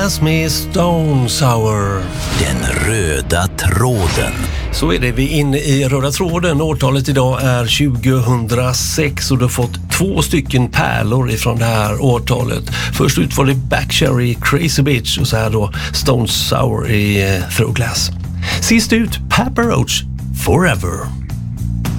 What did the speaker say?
Med Stone Sour. Den röda tråden. Så är det, vi är inne i röda tråden. Årtalet idag är 2006 och du har fått 2 stycken pärlor ifrån det här årtalet. Först ut var det Backcherry Crazy Bitch och så här då Stone Sour i Throwglass. Sist ut Papa Roach Forever.